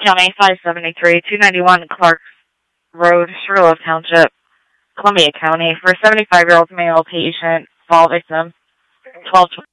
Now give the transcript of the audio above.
County 573, 291 Clark Road, Sugarloaf Township, Columbia County, for a 75-year-old male patient, fall victim, 12